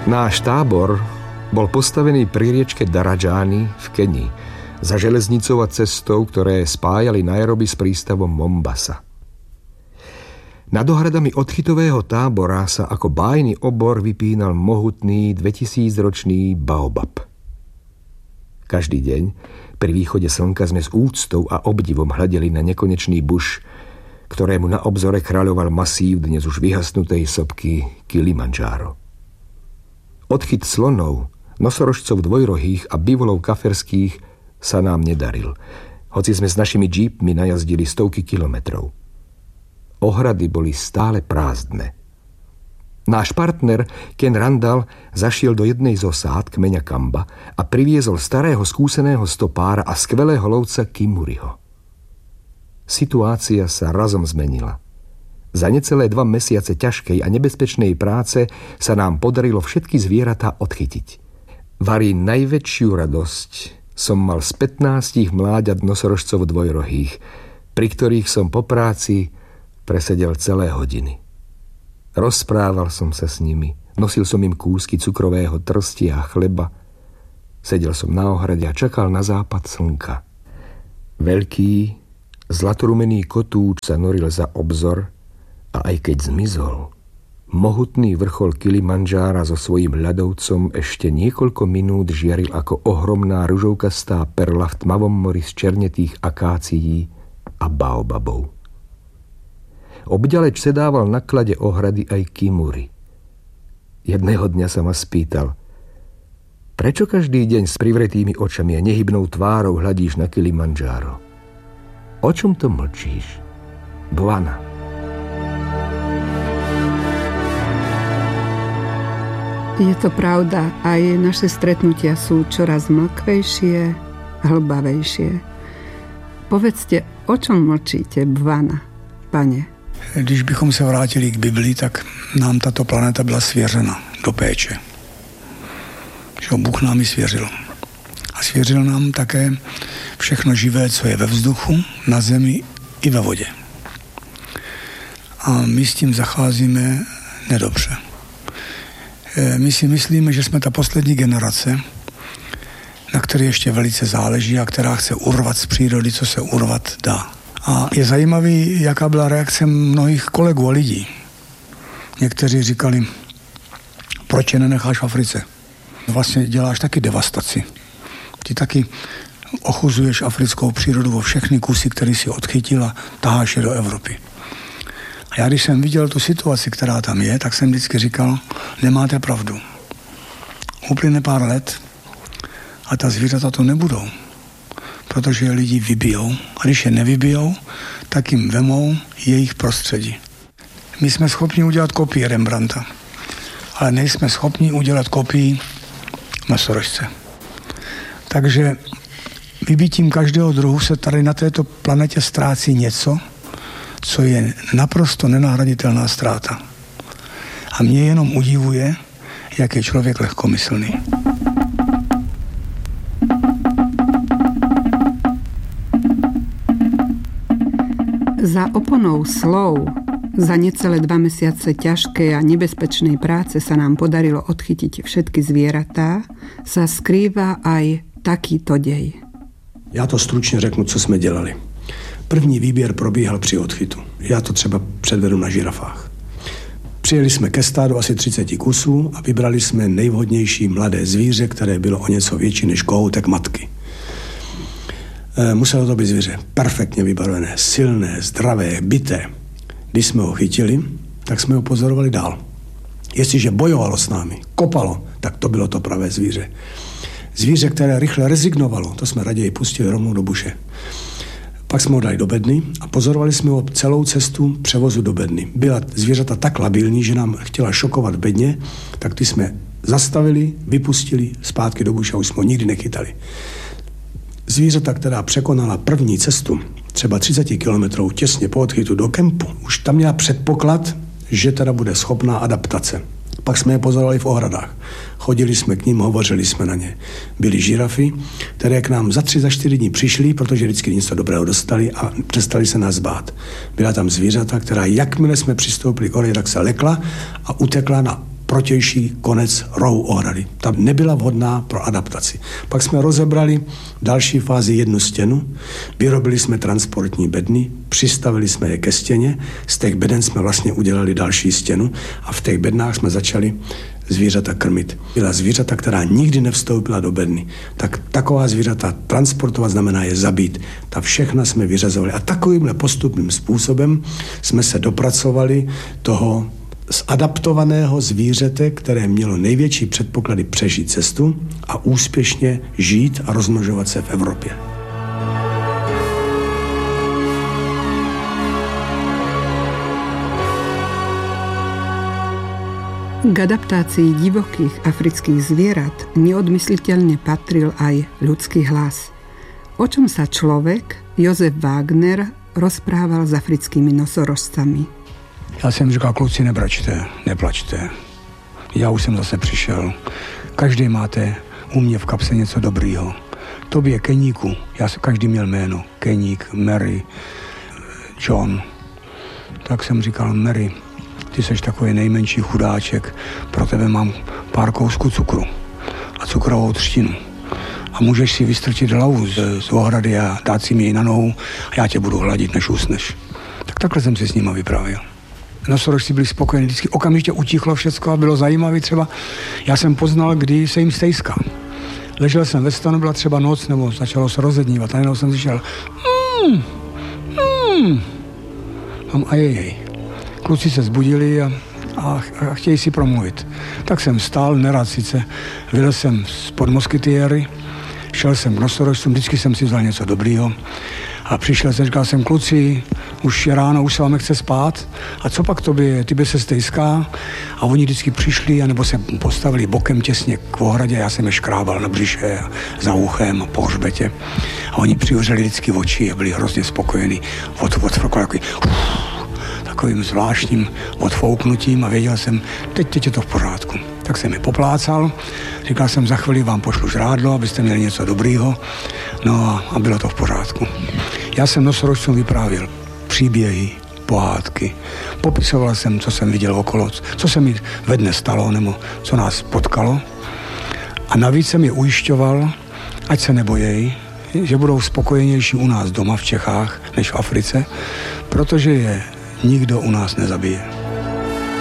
Náš tábor bol postavený pri riečke Daradžány v Kenii za železnicou a cestou, ktoré spájali Nairobi s prístavom Mombasa. Nad ohradami odchytového tábora sa ako bájny obor vypínal mohutný 2000-ročný baobab. Každý deň pri východe slnka sme s úctou a obdivom hľadeli na nekonečný buš, ktorému na obzore kráľoval masív dnes už vyhasnutej sopky Kilimandžáro. Odchyt slonov, nosorožcov dvojrohých a bivolov kaferských sa nám nedaril, hoci sme s našimi džípmi najazdili stovky kilometrov. Ohrady boli stále prázdne. Náš partner Ken Randall zašiel do jednej z osád kmeňa Kamba a priviezol starého skúseného stopára a skvelého lovca Kimuriho. Situácia sa razom zmenila. Za necelé 2 mesiace ťažkej a nebezpečnej práce sa nám podarilo všetky zvieratá odchytiť. Vari najväčšiu radosť som mal z 15 mláďat nosorožcov dvojrohých, pri ktorých som po práci presedel celé hodiny. Rozprával som sa s nimi, nosil som im kúsky cukrového trstia a chleba, sedel som na ohrade a čakal na západ slnka. Veľký, zlatorumený kotúč sa noril za obzor a aj keď zmizol, mohutný vrchol Kilimandžára so svojím ľadovcom ešte niekoľko minút žiaril ako ohromná ružovkastá perla v tmavom mori z černetých akácií a baobabov. Obďaleč sedával na klade ohrady aj Kimuri. Jedného dňa sa ma spýtal: prečo každý deň s privretými očami a nehybnou tvárou hľadíš na Kilimandžáro? O čom to mlčíš? Bwana. Je to pravda, aj naše stretnutia sú čoraz mlkvejšie, hlbavejšie. Povedzte, o čom mlčíte, Bwana, pane? Když bychom se vrátili k Biblii, tak nám tato planeta byla svěřena do péče. Že Bůh nám ji svěřil. A svěřil nám také všechno živé, co je ve vzduchu, na zemi i ve vodě. A my s tím zacházíme nedobře. My si myslíme, že jsme ta poslední generace, na které ještě velice záleží a která chce urvat z přírody, co se urvat dá. A je zajímavý, jaká byla reakce mnohých kolegů a lidí. Někteří říkali, proč je nenecháš v Africe? Vlastně děláš taky devastaci. Ty taky ochuzuješ africkou přírodu o všechny kusy, které si odchytil a taháš je do Evropy. A já, když jsem viděl tu situaci, která tam je, tak jsem vždycky říkal, nemáte pravdu. Uplyne pár let a ta zvířata to nebudou, protože je lidi vybijou. A když je nevybijou, tak jim vemou jejich prostředí. My jsme schopni udělat kopii Rembrandta, ale nejsme schopni udělat kopii nosorožce. Takže vybitím každého druhu se tady na této planetě ztrácí něco, co je naprosto nenahraditelná ztráta. A mě jenom udivuje, jak je člověk lehkomyslný. Za oponou slov, za necelé 2 mesiace ťažkej a nebezpečnej práce sa nám podarilo odchytiť všetky zvieratá, sa skrýva aj takýto dej. Já to stručně řeknu, co jsme dělali. První výběr probíhal při odchytu. Já to třeba předvedu na žirafách. Přijeli jsme ke stádu asi 30 kusů a vybrali jsme nejvhodnější mladé zvíře, které bylo o něco větší než kohoutek matky. Muselo to být zvíře perfektně vybarvené, silné, zdravé, bité. Když jsme ho chytili, tak jsme ho pozorovali dál. Jestliže bojovalo s námi, kopalo, tak to bylo to pravé zvíře. Zvíře, které rychle rezignovalo, to jsme raději pustili rovnou do buše. Pak jsme ho dali do bedny a pozorovali jsme ho celou cestu převozu do bedny. Byla zvířata tak labilní, že nám chtěla šokovat v bedně, tak ty jsme zastavili, vypustili zpátky do buše a už jsme ho nikdy nechytali. Zvířata, která překonala první cestu, třeba 30 kilometrů těsně po odchytu do kempu, už tam měla předpoklad, že teda bude schopná adaptace. Pak jsme je pozorovali v ohradách. Chodili jsme k ním, hovořili jsme na ně. Byly žirafy, které k nám za 3-4 dní přišly, protože vždycky něco dobrého dostali a přestali se nás bát. Byla tam zvířata, která jakmile jsme přistoupili k ohradě, tak se lekla a utekla na protější konec rohu ohrady. Ta nebyla vhodná pro adaptaci. Pak jsme rozebrali v další fázi jednu stěnu, vyrobili jsme transportní bedny, přistavili jsme je ke stěně, z těch beden jsme vlastně udělali další stěnu a v těch bednách jsme začali zvířata krmit. Byla zvířata, která nikdy nevstoupila do bedny. Tak taková zvířata transportovat znamená je zabít. Ta všechna jsme vyřazovali. A takovýmhle postupným způsobem jsme se dopracovali toho zadaptovaného zvířete, které mělo největší předpoklady přežít cestu a úspěšně žít a rozmnožovat se v Evropě. K adaptácii divokých afrických zvierat neodmysliteľne patril aj ľudský hlas. O čom sa človek, Josef Wagner, rozprával s africkými nosorožcami. Já jsem říkal, kluci, neplačte. Já už jsem zase přišel. Každý máte u mě v kapse něco dobrýho. Tobě, Keníku, každý měl jméno. Keník, Mary, John. Tak jsem říkal, Mary, ty seš takový nejmenší chudáček, pro tebe mám pár kousků cukru a cukrovou třtinu. A můžeš si vystrčit hlavu z ohrady a dát si mi ji na nohu a já tě budu hladit, než usneš. Tak takhle jsem si s nima vyprávěl. Nosorožci byli spokojení, vždycky okamžitě utichlo všecko a bylo zajímavé třeba. Já jsem poznal, kdy se jim stejská. Ležel jsem ve stanu, byla třeba noc, nebo začalo se rozednívat a najednou jsem slyšel a jej. Kluci se zbudili a chtějí si promluvit. Tak jsem stál, nerad sice, vylez jsem spod moskytiéry, šel jsem k nosorožcům, vždycky jsem si vzal něco dobrýho a přišel jsem, říkal jsem, kluci, už je ráno, už se vám chce spát a co pak tobě, ty by se stejská a oni vždycky přišli anebo se postavili bokem těsně k ohradě, já jsem je škrábal na břiše a za uchem a po hřbetě a oni přivřeli vždycky oči a byli hrozně spokojení takovým zvláštním odfouknutím a věděl jsem, teď je to v pořádku. Tak jsem je poplácal, říkal jsem, za chvíli vám pošlu žrádlo, abyste měli něco dobrýho, no a bylo to v pořádku. Já jsem nosorožcům vyprávěl příběhy, pohádky, popisoval jsem, co jsem viděl okolo, co se mi ve dne stalo, nebo co nás potkalo a navíc jsem je ujišťoval, ať se nebojí, že budou spokojenější u nás doma v Čechách, než v Africe, protože je nikdo u nás nezabije.